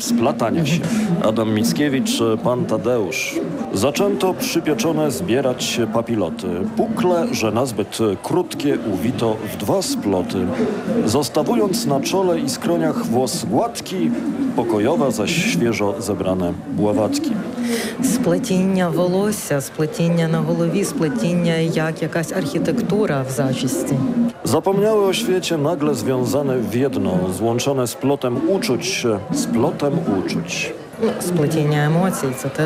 splatania się. Adam Mickiewicz, pan Tadeusz. Zaczęto przypieczone zbierać papiloty. Pukle, że nazbyt krótkie, uwito w dwa sploty. Zostawując na czole i skroniach włos gładki, pokojowe zaś świeżo zebrane buławatki. Сплетіння волосся, сплетіння на голові, сплетіння як якась архітектура в зачісті. Zapomniały o świecie nagle związane w jedno, złączone splotem uczuć, splotem uczuć. Сплетіння емоцій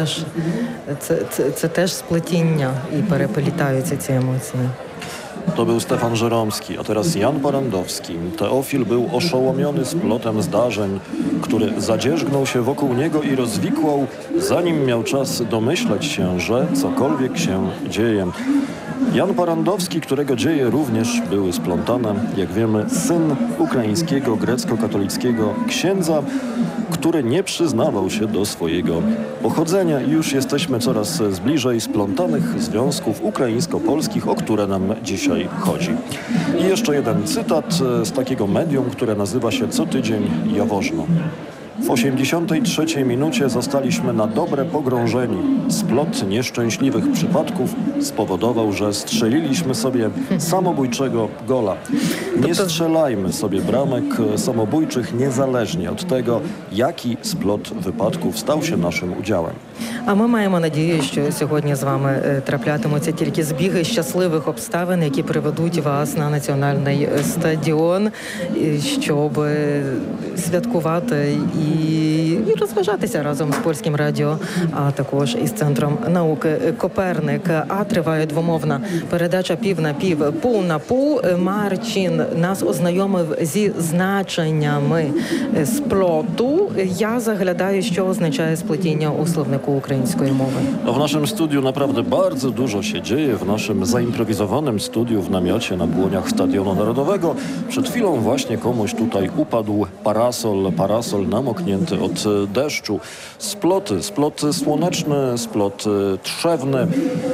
це теж сплетіння і переплітаються ці емоції. To był Stefan Żeromski, a teraz Jan Parandowski. Teofil był oszołomiony splotem zdarzeń, który zadzierzgnął się wokół niego i rozwikłał, zanim miał czas domyśleć się, że cokolwiek się dzieje. Jan Parandowski, którego dzieje również były splątane, jak wiemy, syn ukraińskiego grecko-katolickiego księdza, który nie przyznawał się do swojego pochodzenia. I już jesteśmy coraz bliżej splątanych związków ukraińsko-polskich, o które nam dzisiaj chodzi. I jeszcze jeden cytat z takiego medium, które nazywa się Co tydzień Jaworzno. W 83 minucie zostaliśmy na dobre pogrążeni. Splot nieszczęśliwych przypadków spowodował, że strzeliliśmy sobie samobójczego gola. Nie strzelajmy sobie bramek samobójczych niezależnie od tego, jaki splot wypadków stał się naszym udziałem. А ми маємо надію, що сьогодні з вами траплятимуться тільки збіги щасливих обставин, які приведуть вас на національний стадіон, щоб святкувати і розважатися разом з Польським радіо, а також із Центром науки «Коперник». А триває двомовна передача «Пів на пів, пул на пул». Марчин нас ознайомив зі значеннями сплоту. Я заглядаю, що означає сплетіння у словнику ukraińskiej mowy. W naszym studiu naprawdę bardzo dużo się dzieje, w naszym zaimprowizowanym studiu w namiocie na błoniach Stadionu Narodowego. Przed chwilą właśnie komuś tutaj upadł parasol namoknięty od deszczu. Splot słoneczny, splot trzewny.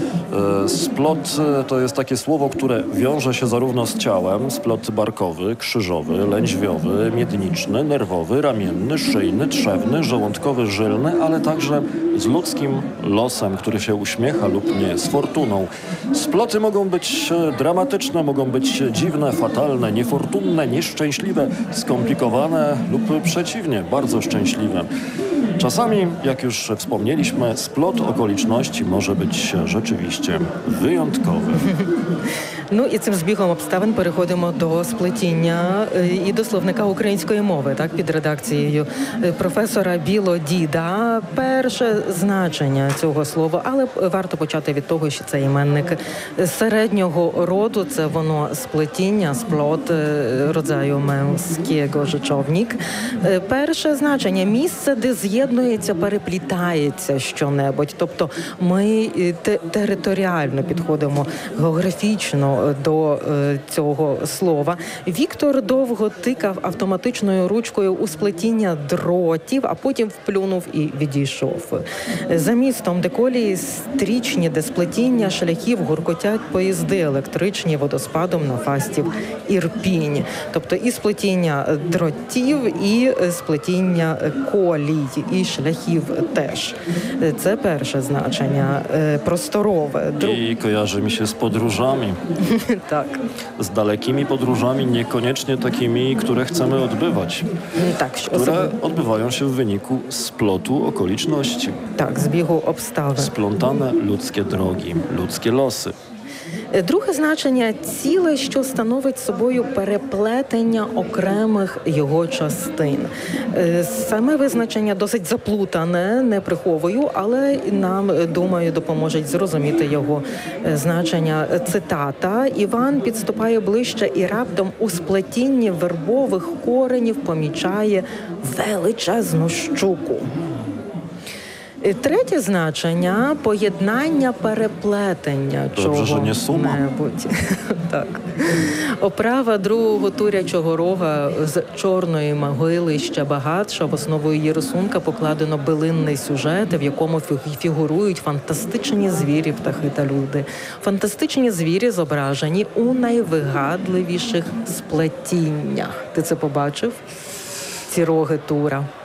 Splot to jest takie słowo, które wiąże się zarówno z ciałem, splot barkowy, krzyżowy, lędźwiowy, miedniczny, nerwowy, ramienny, szyjny, trzewny, żołądkowy, żylny, ale także z ludzkim losem, który się uśmiecha lub nie, z fortuną. Sploty mogą być dramatyczne, mogą być dziwne, fatalne, niefortunne, nieszczęśliwe, skomplikowane lub przeciwnie, bardzo szczęśliwe. Czasami, jak już wspomnieliśmy, splot okoliczności może być rzeczywiście wyjątkowy. Ну і цим збігом обставин переходимо до сплетіння і до словника української мови, так, під редакцією професора Білодіда. Перше значення цього слова, але варто почати від того, що це іменник середнього роду, це воно сплетіння, сплот роdzaju męskiego, rzeczownik. Перше значення – місце, де з'єднується, переплітається щонебудь. Тобто ми територіально підходимо, географічно до цього слова. Віктор довго тикав автоматичною ручкою у сплетіння дротів, а потім вплюнув і відійшов. За містом, де колії стрічні, де сплетіння шляхів, гуркотять поїзди електричні водоспадом на фастів Ірпінь. Тобто і сплетіння дротів, і сплетіння колій, і шляхів теж. Це перше значення, просторове. I kojarzy mi się z podróżami. Tak. Z dalekimi podróżami, niekoniecznie takimi, które chcemy odbywać. Tak, które odbywają się w wyniku splotu okoliczności. Tak, zbiegu obставин. Splątane ludzkie drogi, ludzkie losy. Друге значення – ціле, що становить собою переплетення окремих його частин. Саме визначення досить заплутане, не приховую, але нам, думаю, допоможе зрозуміти його значення. Цитата. «Іван підступає ближче і раптом у сплетінні вербових коренів помічає величезну щуку». Третє значення – поєднання, переплетення чого-небудь. Так. Оправа другого турячого рога з чорної могили ще багатша. В основу її рисунка покладено билинний сюжет, в якому фігурують фантастичні звірі, птахи та люди. Фантастичні звірі зображені у найвигадливіших сплетіннях. Ти це побачив? Ці роги тура.